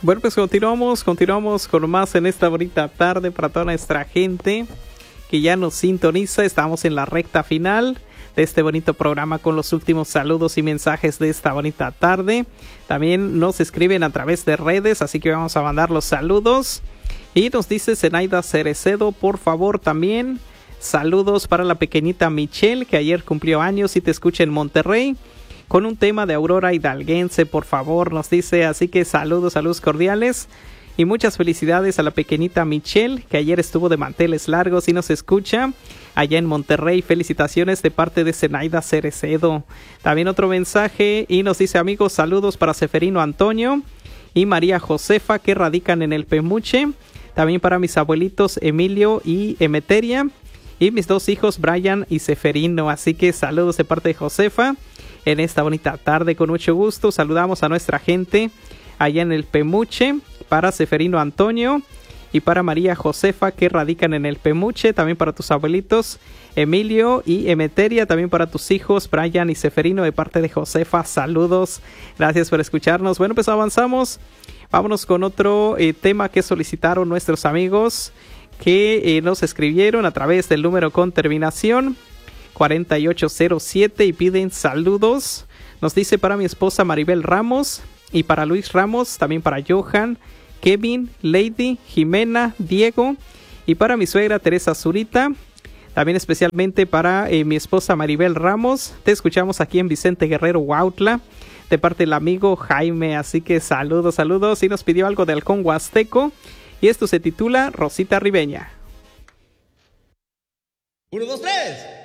Bueno, pues continuamos con más en esta bonita tarde para toda nuestra gente que ya nos sintoniza. Estamos en la recta final de este bonito programa con los últimos saludos y mensajes de esta bonita tarde. También nos escriben a través de redes, así que vamos a mandar los saludos. Y nos dice Zenaida Cerecedo, por favor, también saludos para la pequeñita Michelle, que ayer cumplió años y te escucha en Monterrey, con un tema de Aurora Hidalguense, por favor, nos dice. Así que saludos cordiales y muchas felicidades a la pequeñita Michelle, que ayer estuvo de manteles largos y nos escucha allá en Monterrey. Felicitaciones de parte de Zenaida Cerecedo. También otro mensaje y nos dice: amigos, saludos para Seferino Antonio y María Josefa, que radican en el Pemuche. También para mis abuelitos Emilio y Emeteria y mis dos hijos Brian y Seferino. Así que saludos de parte de Josefa en esta bonita tarde. Con mucho gusto saludamos a nuestra gente allá en el Pemuche, para Seferino Antonio y para María Josefa, que radican en el Pemuche. También para tus abuelitos Emilio y Emeteria. También para tus hijos Brian y Seferino de parte de Josefa. Saludos, gracias por escucharnos. Bueno, pues avanzamos. Vámonos con otro tema que solicitaron nuestros amigos que nos escribieron a través del número con terminación 4807 y piden saludos. Nos dice: para mi esposa Maribel Ramos y para Luis Ramos, también para Johan, Kevin, Lady, Jimena, Diego y para mi suegra Teresa Zurita. También especialmente para mi esposa Maribel Ramos. Te escuchamos aquí en Vicente Guerrero, Huautla, de parte del amigo Jaime. Así que saludos. Y nos pidió algo de Halcón Huasteco y esto se titula Rosita Ribeña. 1, 2, 3.